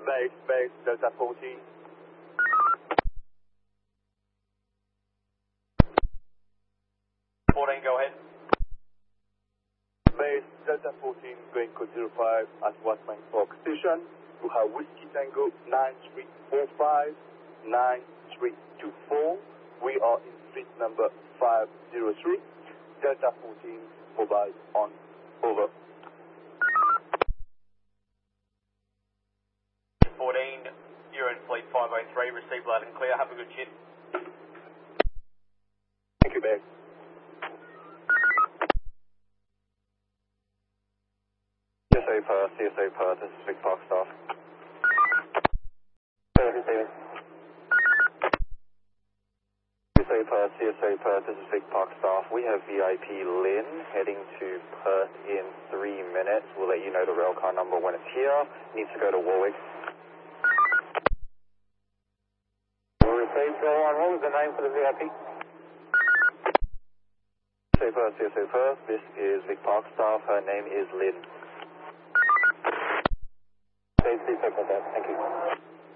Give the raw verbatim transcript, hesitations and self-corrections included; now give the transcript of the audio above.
Base, base, Delta fourteen. fourteen, go ahead. Base, Delta fourteen, going code zero five at Watman Park Station. You have Whiskey Tango nine three four five, nine three two four. We are in street number five zero three. Delta fourteen, mobile on. Over. fourteen, you're in fleet five oh three, receive loud and clear, have a good shift. Thank you, Base. C S A Perth, C S A Perth, this is Vic Park staff. C S A Perth, C S A Perth, this is Vic Park staff. We have V I P Lynn heading to Perth in three minutes. We'll let you know the railcar number when it's here. Needs to go to Warwick. Receive, go on. What was the name for the V I P? C S A Perth, C S A Perth, this is Vic Park staff. Her name is Lynn.